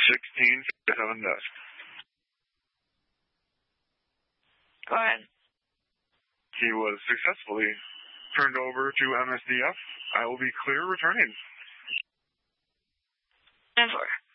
1657 dusk. Go ahead. He was successfully turned over to MSDF. I will be clear returning. 10-4.